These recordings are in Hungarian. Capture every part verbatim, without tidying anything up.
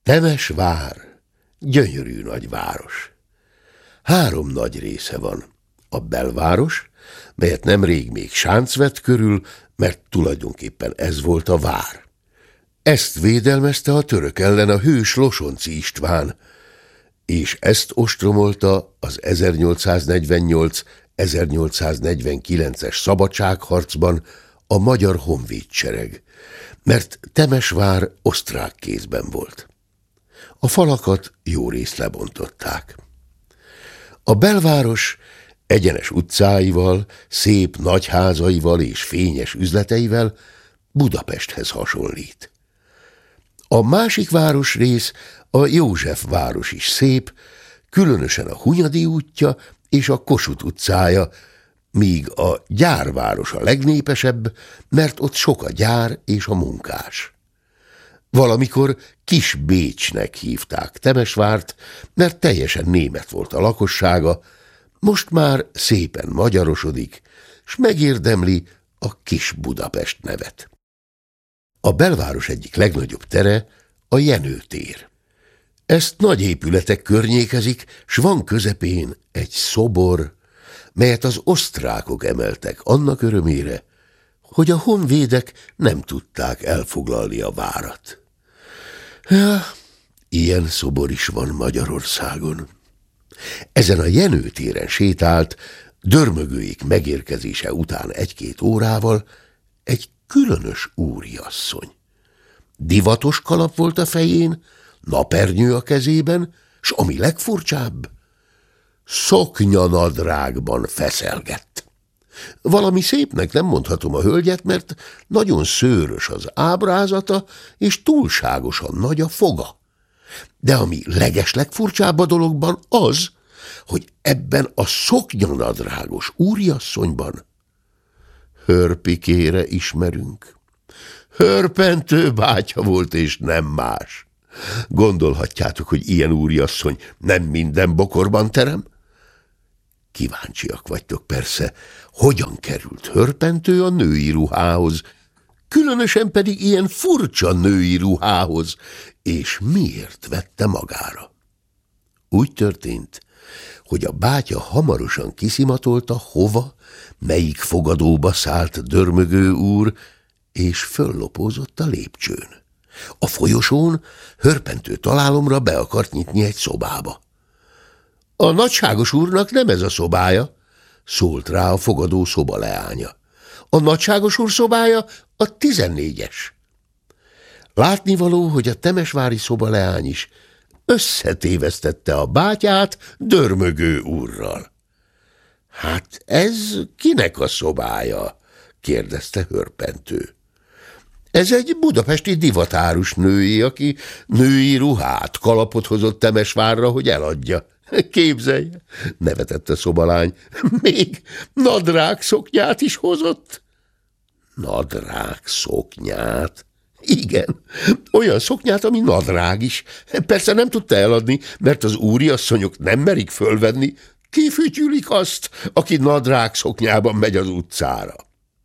Temesvár gyönyörű nagy város. Három nagy része van. A belváros, melyet nemrég még sánc vett körül, mert tulajdonképpen ez volt a vár. Ezt védelmezte a török ellen a hős Losonczy István, és ezt ostromolta az ezernyolcszáznegyvennyolc-ezernyolcszáznegyvenkilences szabadságharcban a magyar honvédsereg, mert Temesvár osztrák kézben volt. A falakat jórészt lebontották. A belváros egyenes utcáival, szép nagyházaival és fényes üzleteivel Budapesthez hasonlít. A másik városrész, a Józsefváros is szép, különösen a Hunyadi útja és a Kossuth utcája, míg a gyárváros a legnépesebb, mert ott sok a gyár és a munkás. Valamikor Kis Bécsnek hívták Temesvárt, mert teljesen német volt a lakossága, most már szépen magyarosodik, s megérdemli a Kis Budapest nevet. A belváros egyik legnagyobb tere a Jenő tér. Ezt nagy épületek környékezik, s van közepén egy szobor, melyet az osztrákok emeltek annak örömére, hogy a honvédek nem tudták elfoglalni a várat. Ja, ilyen szobor is van Magyarországon. Ezen a Jenő téren sétált, dörmögőik megérkezése után egy-két órával egy különös úriasszony. Divatos kalap volt a fején, napernyő a kezében, s ami legfurcsább, szoknyanadrágban feszelgett. Valami szépnek nem mondhatom a hölgyet, mert nagyon szőrös az ábrázata, és túlságosan nagy a foga. De ami legeslegfurcsább a dologban az, hogy ebben a szoknyanadrágos úriasszonyban Hörpikére ismerünk. Hörpentő bátya volt, és nem más. Gondolhatjátok, hogy ilyen úriasszony nem minden bokorban terem? Kíváncsiak vagytok persze, hogyan került Hörpentő a női ruhához, különösen pedig ilyen furcsa női ruhához, és miért vette magára. Úgy történt, hogy a bátya hamarosan kiszimatolta, hova, melyik fogadóba szállt dörmögő úr, és föllopózott a lépcsőn. A folyosón Hörpentő találomra be akart nyitni egy szobába. A nagyságos úrnak nem ez a szobája, szólt rá a fogadó szoba leánya. A nagyságos úr szobája a tizennégyes. Látnivaló, hogy a temesvári szobaleány is összetévesztette a bátyát dörmögő úrral. Hát ez kinek a szobája? kérdezte Hörpentő. Ez egy budapesti divatárus női, aki női ruhát, kalapot hozott Temesvárra, hogy eladja. Képzelje, nevetett a szobalány, még nadrág szoknyát is hozott. Nadrág szoknyát? Igen, olyan szoknyát, ami nadrág is. Persze nem tudta eladni, mert az úriasszonyok nem merik fölvenni. Kifütyülik azt, aki nadrág szoknyában megy az utcára.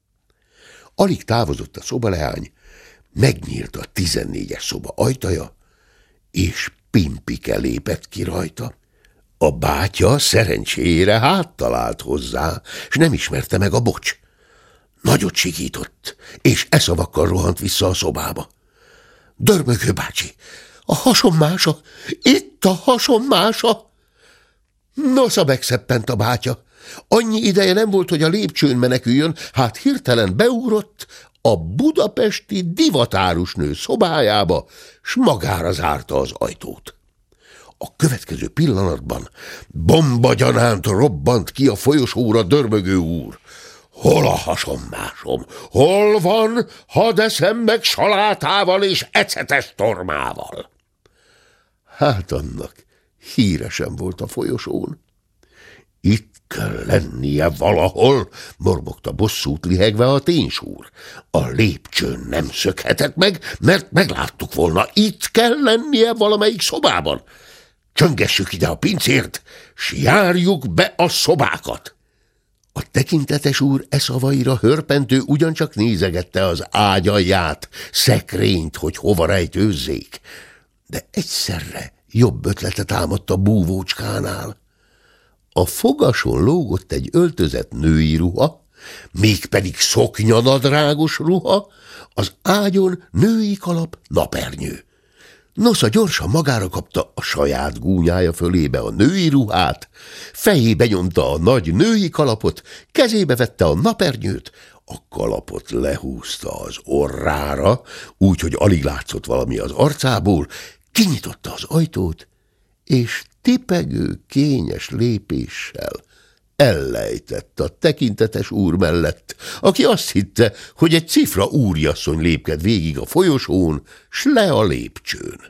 Alig távozott a szobaleány, megnyílt a tizennégyes szoba ajtaja, és Pimpike lépett ki rajta. A bátya szerencsére háttalált hozzá, s nem ismerte meg a bocs. Nagyot sikított, és e szavakkal rohant vissza a szobába. Dörmögő bácsi, a hasonmása, itt a hasonmása! Nosza, megszeppent a bátya. Annyi ideje nem volt, hogy a lépcsőn meneküljön, hát hirtelen beugrott a budapesti divatárusnő szobájába, s magára zárta az ajtót. A következő pillanatban bombagyanánt robbant ki a folyosóra dörmögő úr. Hol a hasonmásom? Hol van, hadd eszem meg salátával és ecetes tormával? Hát annak híresen volt a folyosón. Itt kell lennie valahol, mormogta bosszút lihegve a ténysúr. A lépcsőn nem szökhetett meg, mert megláttuk volna. Itt kell lennie valamelyik szobában. Csöngessük ide a pincért, s járjuk be a szobákat. A tekintetes úr e szavaira Hörpentő ugyancsak nézegette az ágy alját, szekrényt, hogy hova rejtőzzék. De egyszerre jobb ötlete támadt a búvócskánál. A fogason lógott egy öltözett női ruha, mégpedig szoknyanadrágos ruha, az ágyon női kalap, napernyő. Nosza gyorsan magára kapta a saját gúnyája fölébe a női ruhát, fejébe nyomta a nagy női kalapot, kezébe vette a napernyőt, a kalapot lehúzta az orrára, úgy, hogy alig látszott valami az arcából, kinyitotta az ajtót, és tipegő, kényes lépéssel ellejtett a tekintetes úr mellett, aki azt hitte, hogy egy cifra úriasszony lépked végig a folyosón, s le a lépcsőn.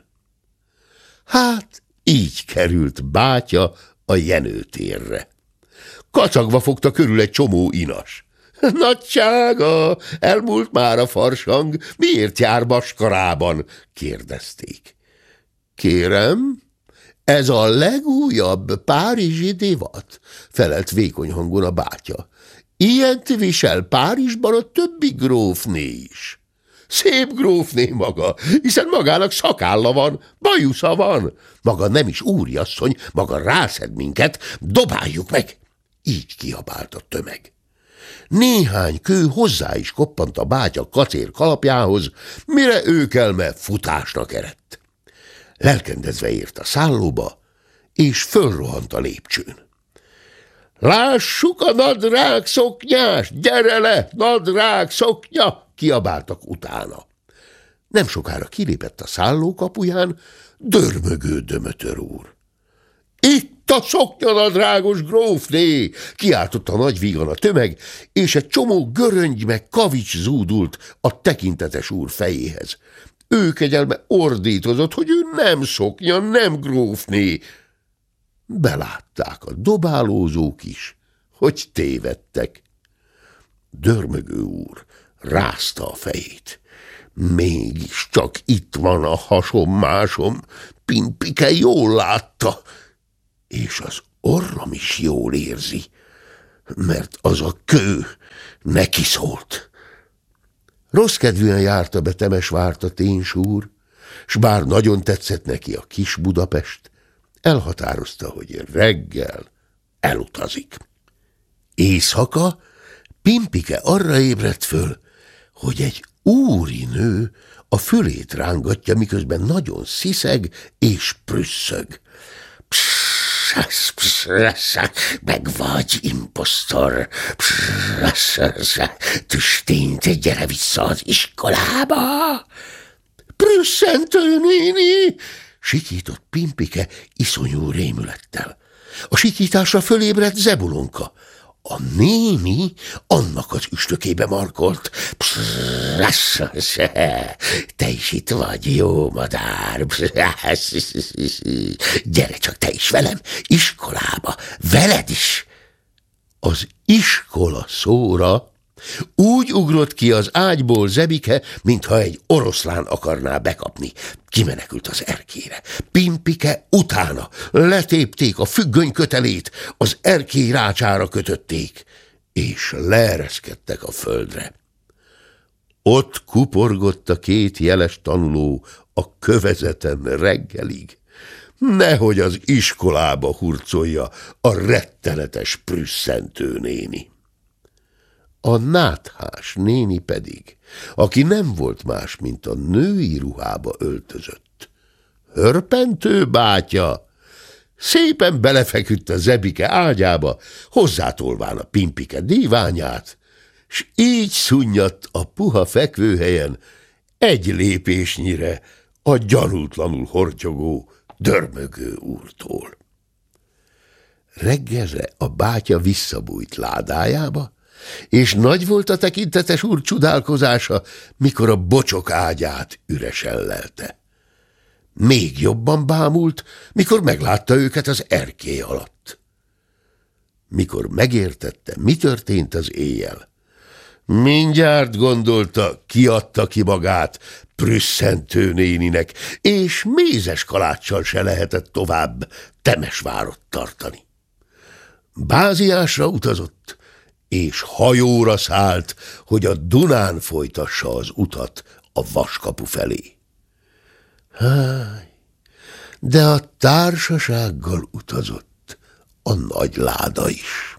Hát így került bátya a Jenőtérre. Kacagva fogta körül egy csomó inas. Nagysága, elmúlt már a farsang, miért jár maskarában? Kérdezték. Kérem, ez a legújabb párizsi divat, felelt vékony hangon a bátya. Ilyent visel Párizsban a többi grófné is. Szép grófné maga, hiszen magának szakálla van, bajusza van. Maga nem is úriasszony, maga rászed minket, dobáljuk meg. Így kiabált a tömeg. Néhány kő hozzá is koppant a bátya kacér kalapjához, mire őkelme futásnak eredt. Lelkendezve ért a szállóba, és fölrohant a lépcsőn. Lássuk a nadrág szoknyás, gyere le, nadrág szoknya, kiabáltak utána. Nem sokára kilépett a szálló kapuján dörmögő Dömötör úr. Itt a szoknyanadrágos grófné, kiáltotta nagy vígan a tömeg, és egy csomó göröngy meg kavics zúdult a tekintetes úr fejéhez. Ő kegyelme ordítozott, hogy ő nem szoknya, nem grófné. Belátták a dobálózók is, hogy tévedtek. Dörmögő úr rázta a fejét. Mégis csak itt van a hasom-másom, Pimpike jól látta, és az orrom is jól érzi, mert az a kő neki szólt. Rossz kedvűen járta be Temesvárt a Ténsúr, s bár nagyon tetszett neki a kis Budapest, elhatározta, hogy reggel elutazik. Éjszaka Pimpike arra ébredt föl, hogy egy úri nő a fülét rángatja, miközben nagyon sziszeg és prüsszög. Psz, psz, psz, meg vagy, imposztor, psz, psz, tüstént, gyere vissza az iskolába. Prüsszentő néni, sikított Pimpike iszonyú rémülettel. A sikításra fölébredt Zebulonka. A néni annak az üstökébe markolt. Psz, te is itt vagy, jó madár. Gyere csak te is velem, iskolába, veled is. Az iskola szóra úgy ugrott ki az ágyból Zebike, mintha egy oroszlán akarná bekapni. Kimenekült az erkére. Pimpike utána. Letépték a függöny kötelét, az erkély rácsára kötötték, és leereszkedtek a földre. Ott kuporgott a két jeles tanuló a kövezeten reggelig. Nehogy az iskolába hurcolja a rettenetes prüsszentő néni. A náthás néni pedig, aki nem volt más, mint a női ruhába öltözött. Hörpentő bátya szépen belefeküdt a Zebike ágyába, hozzátolván a Pimpike díványát, s így szunnyadt a puha fekvőhelyen egy lépésnyire a gyanútlanul hortyogó Dörmögő úrtól. Reggelre a bátya visszabújt ládájába, és nagy volt a tekintetes úr csodálkozása, mikor a bocsok ágyát üresen lelte. Még jobban bámult, mikor meglátta őket az erkély alatt. Mikor megértette, mi történt az éjjel, mindjárt gondolta, kiadta ki magát prüsszentő néninek, és mézes kaláccsal se lehetett tovább Temesvárot tartani. Báziásra utazott, és hajóra szállt, hogy a Dunán folytassa az utat a Vaskapu felé. Háj, de a társasággal utazott a nagy láda is.